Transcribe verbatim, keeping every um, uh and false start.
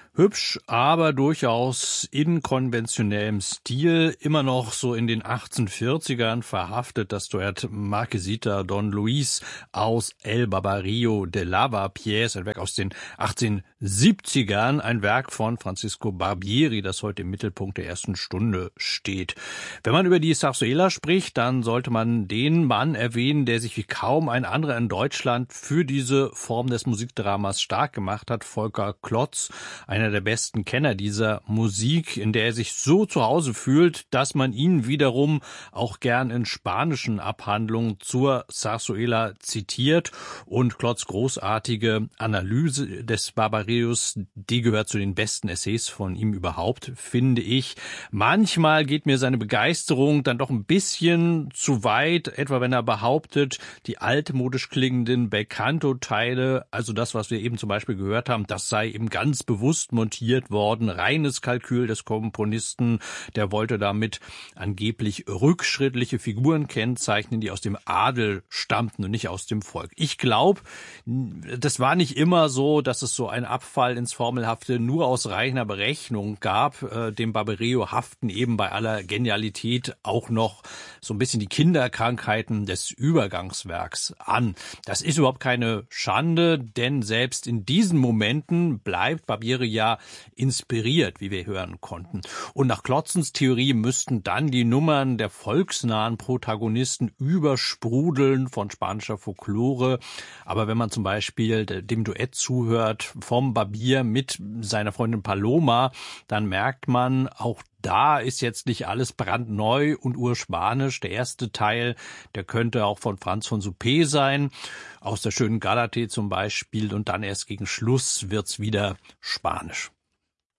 Hübsch, aber durchaus in konventionellem Stil, immer noch so in den achtzehnhundertvierzigern verhaftet, das Duett Marquesita Don Luis aus El Barbarillo de Lavapiés, ein Werk aus den achtzehnhundertsiebzigern, ein Werk von Francisco Barbieri, das heute im Mittelpunkt der ersten Stunde steht. Wenn man über die Zarzuela spricht, dann sollte man den Mann erwähnen, der sich wie kaum ein anderer in Deutschland für diese Form des Musikdramas stark gemacht hat, Volker Klotz, einer der besten Kenner dieser Musik, in der er sich so zu Hause fühlt, dass man ihn wiederum auch gern in spanischen Abhandlungen zur Zarzuela zitiert. Und Klotz' großartige Analyse des Barbarillos, die gehört zu den besten Essays von ihm überhaupt, finde ich. Manchmal geht mir seine Begeisterung dann doch ein bisschen zu weit, etwa wenn er behauptet, die altmodisch klingenden Belcanto-Teile, also das, was wir eben zum Beispiel gehört haben, das sei eben ganz bewusst montiert worden, reines Kalkül des Komponisten, der wollte damit angeblich rückschrittliche Figuren kennzeichnen, die aus dem Adel stammten und nicht aus dem Volk. Ich glaube, das war nicht immer so, dass es so einen Abfall ins Formelhafte nur aus reiner Berechnung gab. Dem Barbarillo haften eben bei aller Genialität auch noch so ein bisschen die Kinderkrankheiten des Übergangswerks an. Das ist überhaupt keine Schande, denn selbst in diesen Momenten bleibt Barbieri ja inspiriert, wie wir hören konnten. Und nach Klotzens Theorie müssten dann die Nummern der volksnahen Protagonisten übersprudeln von spanischer Folklore. Aber wenn man zum Beispiel dem Duett zuhört vom Barbier mit seiner Freundin Paloma, dann merkt man, auch da ist jetzt nicht alles brandneu und urspanisch. Der erste Teil, der könnte auch von Franz von Suppé sein, aus der schönen Galatée zum Beispiel. Und dann erst gegen Schluss wird's wieder spanisch.